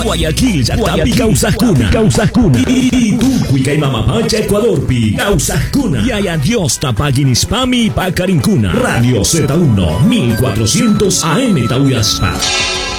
Guayaquil, Yactapi, Causascuna. Y Tucuica y Mamapacha, Ecuador, Pi, Causascuna. Y Ayadios, Tapaginispami, Pacarincuna. Radio Z1, 1400 AM Tauyaspa.